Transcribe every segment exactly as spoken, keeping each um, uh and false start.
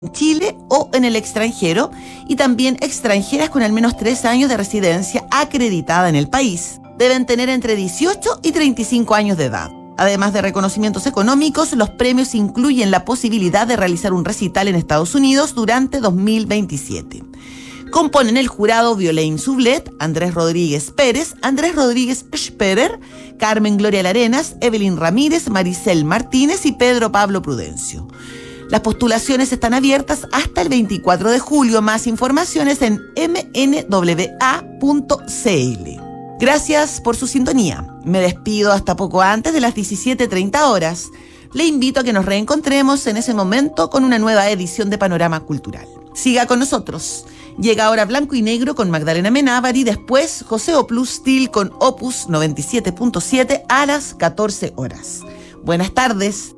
Chile o en el extranjero, y también extranjeras con al menos tres años de residencia acreditada en el país. Deben tener entre dieciocho y treinta y cinco años de edad. Además de reconocimientos económicos, los premios incluyen la posibilidad de realizar un recital en Estados Unidos durante dos mil veintisiete. Componen el jurado Violaine Sublet, Andrés Rodríguez Pérez, Andrés Rodríguez Sperer, Carmen Gloria Larenas, Evelyn Ramírez, Maricel Martínez y Pedro Pablo Prudencio. Las postulaciones están abiertas hasta el veinticuatro de julio. Más informaciones en m n w a punto c l. Gracias por su sintonía. Me despido hasta poco antes de las diecisiete treinta horas. Le invito a que nos reencontremos en ese momento con una nueva edición de Panorama Cultural. Siga con nosotros. Llega ahora Blanco y Negro con Magdalena Menábar y después José O Plus Steel con Opus noventa y siete punto siete a las catorce horas. Buenas tardes.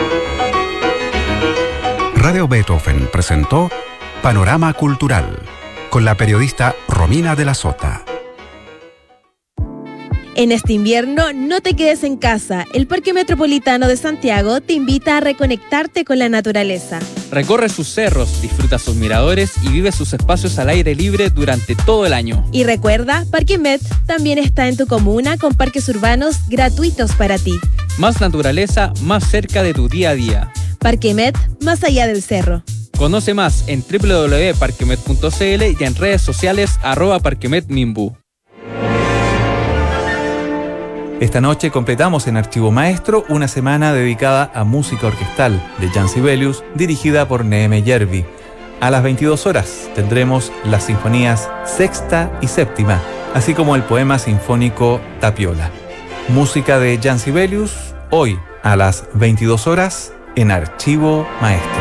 Radio Beethoven presentó Panorama Cultural con la periodista Romina de la Sota. En este invierno, no te quedes en casa. El Parque Metropolitano de Santiago te invita a reconectarte con la naturaleza. Recorre sus cerros, disfruta sus miradores y vive sus espacios al aire libre durante todo el año. Y recuerda, Parque Met también está en tu comuna con parques urbanos gratuitos para ti. Más naturaleza, más cerca de tu día a día. Parque Met, más allá del cerro. Conoce más en w w w punto parquemet punto c l y en redes sociales arroba parquemetmimbu. Esta noche completamos en Archivo Maestro una semana dedicada a música orquestal de Jan Sibelius, dirigida por Neeme Järvi. A las veintidós horas tendremos las sinfonías sexta y séptima, así como el poema sinfónico Tapiola. Música de Jan Sibelius, hoy a las veintidós horas en Archivo Maestro.